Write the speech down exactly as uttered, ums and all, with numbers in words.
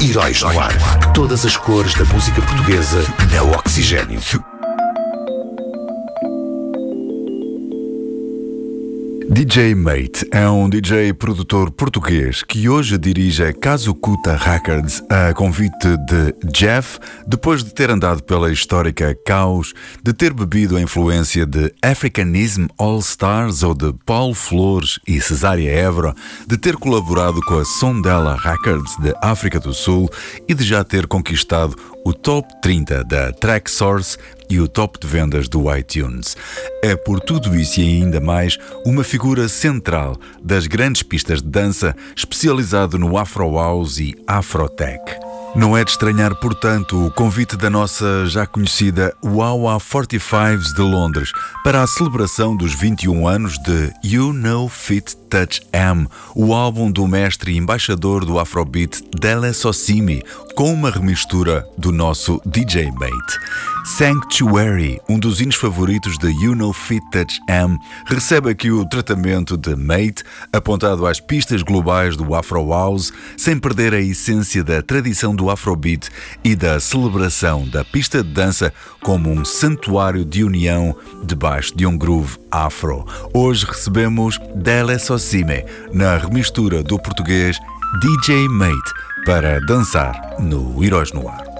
Heróis no Ar. Todas as cores da música portuguesa na Oxigênio. D J Mate é um D J produtor português que hoje dirige a Kazukuta Records a convite de Jeff, depois de ter andado pela histórica Caos, de ter bebido a influência de Africanism All Stars ou de Paulo Flores e Cesária Évora, de ter colaborado com a Sondela Records de África do Sul e de já ter conquistado o top trinta da Traxsource e o top de vendas do iTunes. É por tudo isso e ainda mais uma figura central das grandes pistas de dança, especializado no Afro House e Afrotech. Não é de estranhar, portanto, o convite da nossa já conhecida Wawa quarenta e cinco de Londres para a celebração dos vinte e um anos de You Know Fit Touch Am, o álbum do mestre e embaixador do Afrobeat Dele Sosimi, com uma remistura do nosso D J Mate. Sanctuary, um dos hinos favoritos de You Know Fit Touch Am, recebe aqui o tratamento de Mate, apontado às pistas globais do Afro House, sem perder a essência da tradição do Afrobeat e da celebração da pista de dança como um santuário de união debaixo de um groove afro. Hoje recebemos Dele Sosimi na remistura do português D J Mate para dançar no Heróis no Ar.